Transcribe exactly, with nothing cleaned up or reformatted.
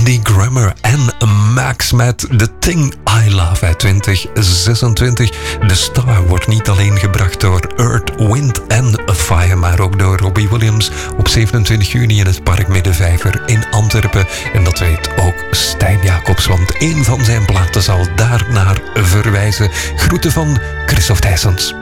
Andy Grammer en Max met The Thing I Love uit twintig zesentwintig. De Star wordt niet alleen gebracht door Earth, Wind and Fire, maar ook door Robbie Williams op zevenentwintig juni in het Park Middenvijver in Antwerpen. En dat weet ook Stijn Jacobs, want een van zijn platen zal daarnaar verwijzen. Groeten van Christophe Thijssens.